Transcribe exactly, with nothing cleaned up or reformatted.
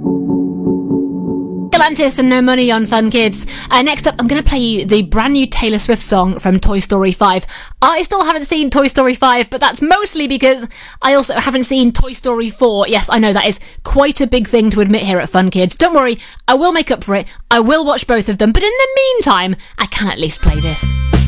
Galantis and No Money on Fun Kids. Uh, next up, I'm going to play you the brand new Taylor Swift song from Toy Story five. I still haven't seen Toy Story five, but that's mostly because I also haven't seen Toy Story four. Yes, I know that is quite a big thing to admit here at Fun Kids. Don't worry, I will make up for it. I will watch both of them, but in the meantime, I can at least play this.